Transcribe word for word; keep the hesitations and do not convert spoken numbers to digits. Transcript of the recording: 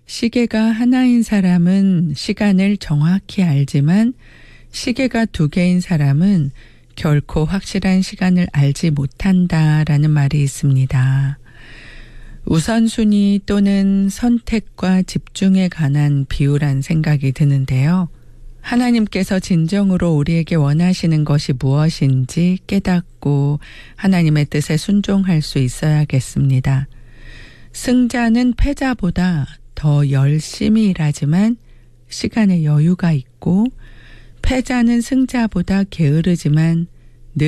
시계가 하나인 사람은 시간을 정확히 알지만 시계가 두 개인 사람은 결코 확실한 시간을 알지 못한다라는 말이 있습니다. 우선순위 또는 선택과 집중에 관한 비유란 생각이 드는데요. 하나님께서 진정으로 우리에게 원하시는 것이 무엇인지 깨닫고 하나님의 뜻에 순종할 수 있어야겠습니다. 승자는 패자보다 더 열심히 일하지만 시간에 여유가 있고 패자는 승자보다 게으르지만